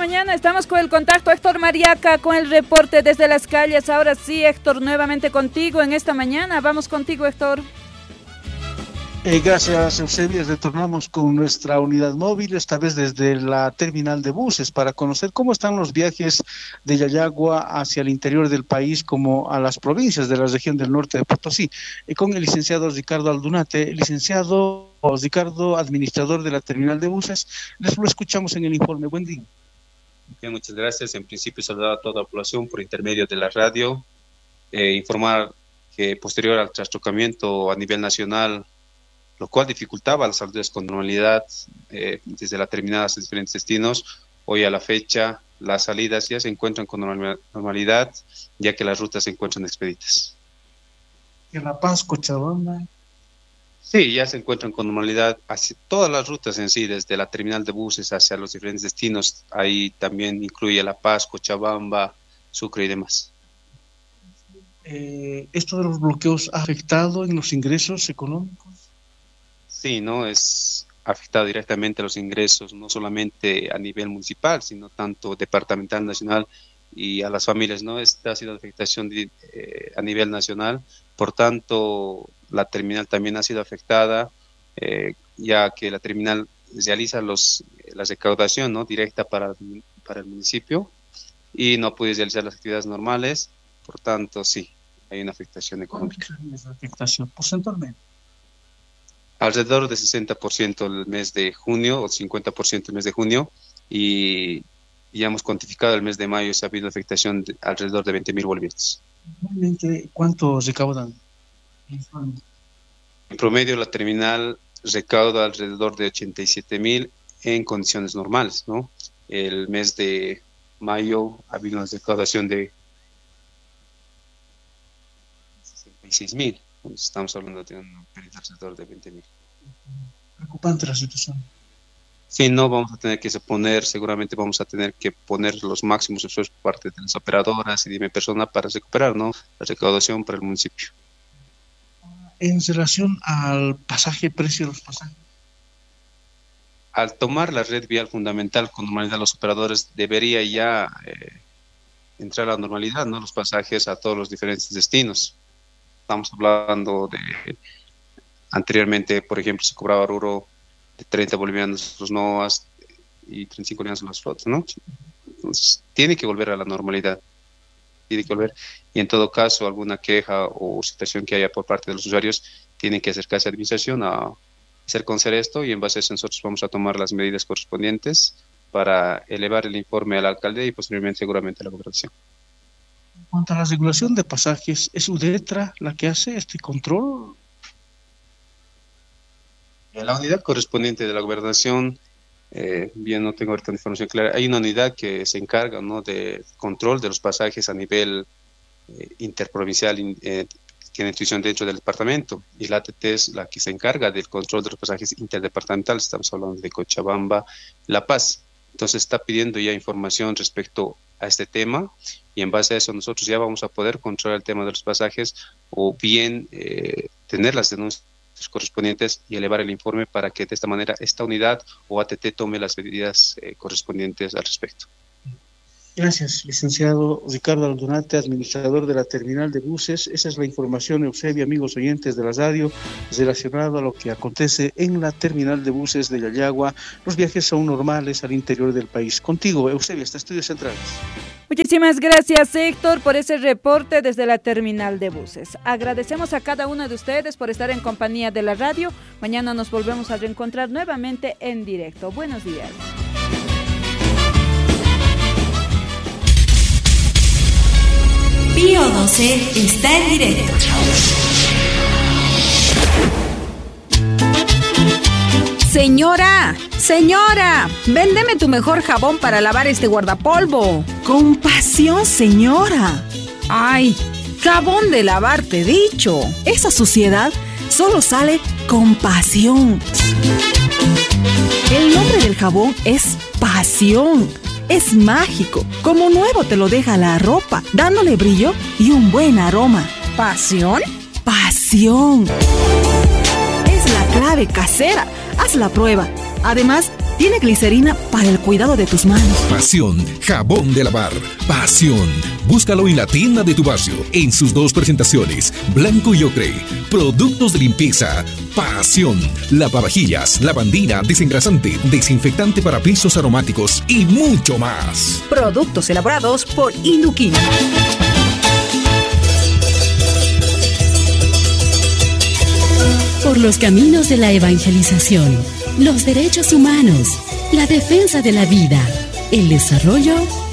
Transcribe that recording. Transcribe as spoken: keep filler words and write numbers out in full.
mañana estamos con el contacto Héctor Mariaca con el reporte desde las calles. Ahora sí, Héctor, nuevamente contigo en esta mañana. Vamos contigo, Héctor. Eh, gracias, Eusebio. Retornamos con nuestra unidad móvil, esta vez desde la terminal de buses, para conocer cómo están los viajes de Yayagua hacia el interior del país, como a las provincias de la región del norte de Potosí, eh, con el licenciado Ricardo Aldunate. Licenciado Ricardo, administrador de la terminal de buses, les lo escuchamos en el informe. Buen día. Bien, muchas gracias. En principio, saludar a toda la población por intermedio de la radio, eh, informar que posterior al trastocamiento a nivel nacional, lo cual dificultaba las salidas con normalidad eh, desde la terminal hasta diferentes destinos. Hoy a la fecha, las salidas ya se encuentran con normalidad, ya que las rutas se encuentran expeditas. ¿En La Paz, Cochabamba? Sí, ya se encuentran con normalidad hacia todas las rutas en sí, desde la terminal de buses hacia los diferentes destinos. Ahí también incluye La Paz, Cochabamba, Sucre y demás. Eh, ¿Esto de los bloqueos ha afectado en los ingresos económicos? Sí, no, es afectado directamente a los ingresos, no solamente a nivel municipal, sino tanto departamental, nacional y a las familias, ¿no? Esta ha sido la afectación de, eh, a nivel nacional, por tanto, la terminal también ha sido afectada, eh, ya que la terminal realiza los, la recaudación, ¿no?, directa para, para el municipio y no puede realizar las actividades normales, por tanto, sí, hay una afectación económica. ¿Cuánto es la afectación porcentualmente? Alrededor de sesenta por ciento el mes de junio o cincuenta por ciento el mes de junio, y ya hemos cuantificado el mes de mayo, se ha habido afectación de alrededor de veinte mil bolivianos. ¿Cuánto recaudan? En promedio la terminal recauda alrededor de ochenta y siete mil en condiciones normales, ¿no? El mes de mayo ha habido una recaudación de sesenta y seis mil. Estamos hablando de un pérdida alrededor de veinte mil. Preocupante la situación. Sí, no vamos a tener que poner, seguramente vamos a tener que poner los máximos esfuerzos por parte de las operadoras y de mi persona para recuperar, ¿no?, la recaudación para el municipio. En relación al pasaje, precio de los pasajes. Al tomar la red vial fundamental con normalidad, los operadores debería ya eh, entrar a la normalidad, ¿no?, los pasajes a todos los diferentes destinos. Estamos hablando de, anteriormente, por ejemplo, se cobraba rubro de treinta bolivianos los N O As y treinta y cinco bolivianos las flotas, ¿no? Entonces, tiene que volver a la normalidad, tiene que volver, y en todo caso, alguna queja o situación que haya por parte de los usuarios, tienen que acercarse a la administración a hacer conocer esto, y en base a eso nosotros vamos a tomar las medidas correspondientes para elevar el informe al alcalde y posteriormente seguramente a la gobernación. En cuanto a la regulación de pasajes, ¿es UDETRA la que hace este control? La unidad correspondiente de la gobernación, eh, bien no tengo ahorita información clara, hay una unidad que se encarga, ¿no?, de control de los pasajes a nivel eh, interprovincial, eh, tiene institución dentro del departamento, y la A T T es la que se encarga del control de los pasajes interdepartamentales. Estamos hablando de Cochabamba, La Paz. Entonces está pidiendo ya información respecto a este tema, y en base a eso nosotros ya vamos a poder controlar el tema de los pasajes, o bien eh, tener las denuncias correspondientes y elevar el informe para que de esta manera esta unidad o A T T tome las medidas eh, correspondientes al respecto. Gracias, licenciado Ricardo Aldunate, administrador de la terminal de buses. Esa es la información, Eusebio, amigos oyentes de la radio, relacionado a lo que acontece en la terminal de buses de Yayagua. Los viajes son normales al interior del país. Contigo, Eusebio, hasta Estudios Centrales. Muchísimas gracias, Héctor, por ese reporte desde la terminal de buses. Agradecemos a cada uno de ustedes por estar en compañía de la radio. Mañana nos volvemos a reencontrar nuevamente en directo. Buenos días. Pío doce está en directo. Señora, señora, véndeme tu mejor jabón para lavar este guardapolvo. Con pasión, señora. Ay, jabón de lavar, te he dicho. Esa suciedad solo sale con pasión. El nombre del jabón es pasión. Es mágico, como nuevo te lo deja la ropa, dándole brillo y un buen aroma. ¿Pasión? Pasión. Es la clave casera. Haz la prueba. Además, Tiene glicerina para el cuidado de tus manos. Pasión, jabón de lavar. Pasión. Búscalo en la tienda de tu barrio, en sus dos presentaciones, blanco y ocre. Productos de limpieza. Pasión. Lavavajillas, lavandina, desengrasante, desinfectante para pisos aromáticos y mucho más. Productos elaborados por Induquín. Por los caminos de la evangelización, los derechos humanos, la defensa de la vida, el desarrollo